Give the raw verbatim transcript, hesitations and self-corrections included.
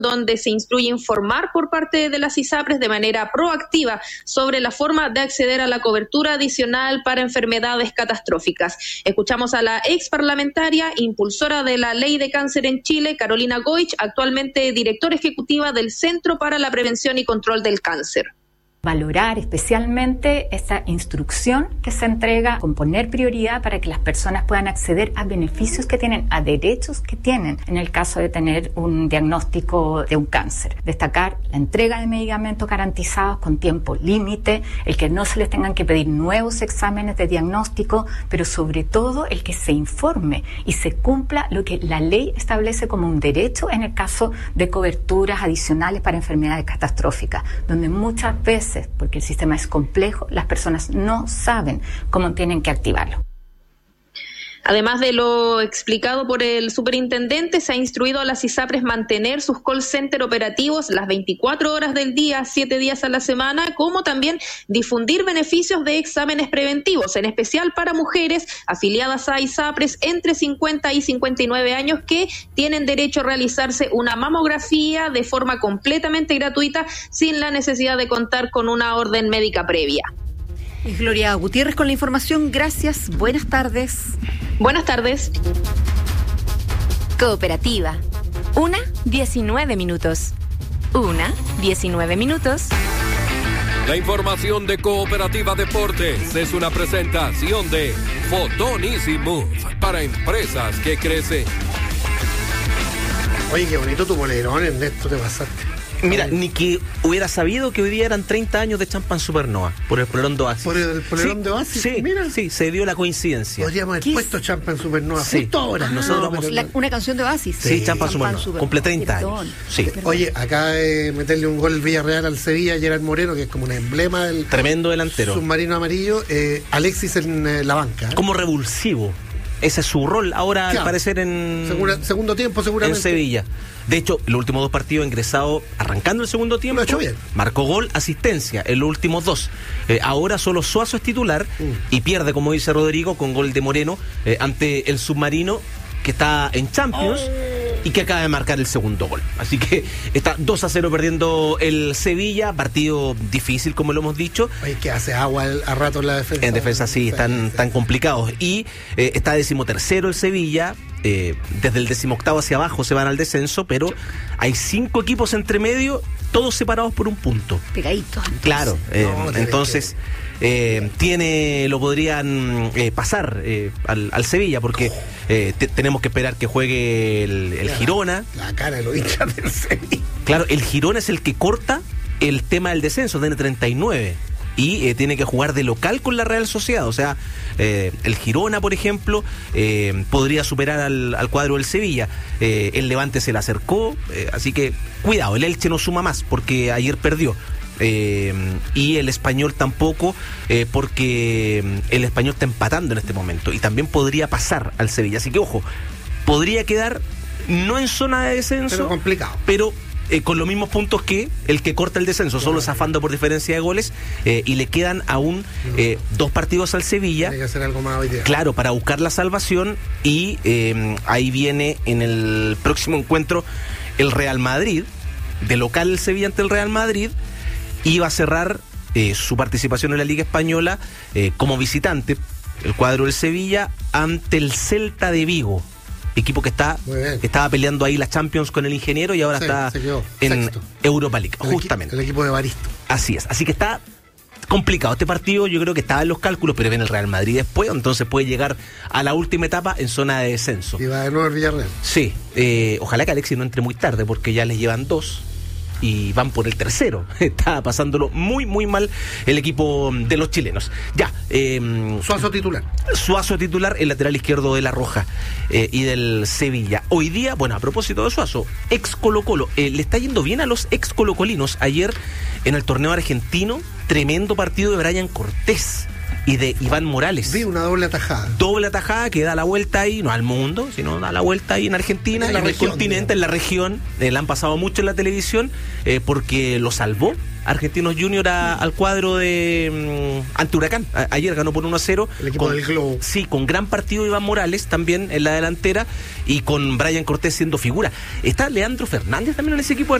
donde se instruye informar por parte de las ISAPRES de manera proactiva sobre la forma de acceder a la cobertura adicional para enfermedades catastróficas. Escuchamos a la ex parlamentaria, impulsora de la Ley de Cáncer en Chile, Carolina Goich, actualmente directora ejecutiva del Centro para la Prevención y Control del Cáncer. Valorar especialmente esa instrucción que se entrega, con poner prioridad para que las personas puedan acceder a beneficios que tienen, a derechos que tienen en el caso de tener un diagnóstico de un cáncer. Destacar la entrega de medicamentos garantizados con tiempo límite, el que no se les tengan que pedir nuevos exámenes de diagnóstico, pero sobre todo el que se informe y se cumpla lo que la ley establece como un derecho en el caso de coberturas adicionales para enfermedades catastróficas, donde muchas veces, porque el sistema es complejo, las personas no saben cómo tienen que activarlo. Además de lo explicado por el superintendente, se ha instruido a las ISAPRES mantener sus call center operativos las veinticuatro horas del día, siete días a la semana, como también difundir beneficios de exámenes preventivos, en especial para mujeres afiliadas a ISAPRES entre cincuenta y cincuenta y nueve años que tienen derecho a realizarse una mamografía de forma completamente gratuita sin la necesidad de contar con una orden médica previa. Es Gloria Gutiérrez con la información. Gracias. Buenas tardes. Buenas tardes. Cooperativa. Una, diecinueve minutos. Una, diecinueve minutos. La información de Cooperativa Deportes es una presentación de Fotón Easy Move para empresas que crecen. Oye, qué bonito tu polerón, Ernesto, te pasaste. Mira, ni que hubiera sabido que hoy día eran treinta años de Champagne Supernova por el polerón de Oasis. ¿Por el polerón sí, de Oasis? Sí, mira. Sí, se dio la coincidencia. Podríamos haber puesto Champagne Supernova sí. justo ahora. Ah, nosotros no, vamos la, una canción de Oasis. Sí, sí Champagne Supernova. Supernova. Cumple treinta Perdón. años. Sí. Oye, acaba de meterle un gol el Villarreal al Sevilla, Gerard Moreno, que es como un emblema del tremendo delantero. Submarino amarillo. Eh, Alexis en eh, la banca. ¿eh? Como revulsivo. Ese es su rol ahora, claro. al parecer, en Segura, segundo tiempo, seguramente. En Sevilla. De hecho, los últimos dos partidos ingresado, arrancando el segundo tiempo, lo ha hecho bien. Marcó gol, asistencia en los últimos dos. Eh, ahora solo Suazo es titular mm. y pierde, como dice Rodrigo, con gol de Moreno eh, ante el Submarino, que está en Champions. Oh. Y que acaba de marcar el segundo gol. Así que está dos a cero perdiendo el Sevilla. Partido difícil, como lo hemos dicho. Oye, que hace agua a rato en la defensa. En defensa sí, están sí. tan complicados. Y eh, está decimotercero el Sevilla. Eh, desde el decimoctavo hacia abajo se van al descenso, pero hay cinco equipos entre medio, todos separados por un punto. Pegaditos. Claro, eh, no, entonces eh, tiene, lo podrían eh, pasar eh, al, al Sevilla, porque eh, te, tenemos que esperar que juegue el, el Girona. La cara de los hinchas del Sevilla. Claro, el Girona es el que corta el tema del descenso, tiene treinta y nueve. Y eh, tiene que jugar de local con la Real Sociedad. O sea, eh, el Girona, por ejemplo, eh, podría superar al, al cuadro del Sevilla. Eh, el Levante se le acercó, eh, así que cuidado, el Elche no suma más porque ayer perdió. Eh, y el Español tampoco, eh, porque el Español está empatando en este momento y también podría pasar al Sevilla. Así que ojo, podría quedar no en zona de descenso, pero complicado. Pero Eh, con los mismos puntos que el que corta el descenso, solo zafando por diferencia de goles, eh, y le quedan aún eh, dos partidos al Sevilla. Tiene que hacer algo más hoy día. Claro, para buscar la salvación, y eh, ahí viene en el próximo encuentro el Real Madrid, de local el Sevilla ante el Real Madrid, y va a cerrar eh, su participación en la Liga Española eh, como visitante, el cuadro del Sevilla, ante el Celta de Vigo. Equipo que está que estaba peleando ahí la Champions con el Ingeniero y ahora sí, está en sexto. Europa League, el justamente. Equi- el equipo de Baristo. Así es, así que está complicado este partido. Yo creo que estaba en los cálculos, pero viene el Real Madrid después, entonces puede llegar a la última etapa en zona de descenso. Y va de nuevo el Villarreal. Sí, eh, ojalá que Alexis no entre muy tarde, porque ya les llevan dos y van por el tercero. Está pasándolo muy, muy mal el equipo de los chilenos. Ya. Eh, Suazo titular. Suazo titular, el lateral izquierdo de La Roja eh, y del Sevilla. Hoy día, bueno, a propósito de Suazo, ex Colo Colo, eh, le está yendo bien a los ex colocolinos. Ayer en el torneo argentino, tremendo partido de Brian Cortés. y de Iván Morales. Vi una doble atajada. Doble atajada que da la vuelta ahí, no al mundo, sino da la vuelta ahí en Argentina, en, la en región, el continente, digamos. en la región. Eh, la han pasado mucho en la televisión eh, porque lo salvó Argentinos Junior a, al cuadro de um, ante Huracán. A, ayer ganó por uno a cero. El equipo con, del Globo. Sí, con gran partido Iván Morales también en la delantera y con Brian Cortés siendo figura. Está Leandro Fernández también en ese equipo.